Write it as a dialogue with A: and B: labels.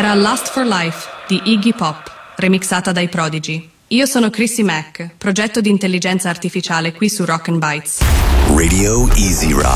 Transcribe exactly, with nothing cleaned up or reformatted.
A: era Lust for Life di Iggy Pop, remixata dai Prodigy. Io sono Chrissy Mack, progetto di intelligenza artificiale qui su Rock and Bites.
B: Radio Easy Rock.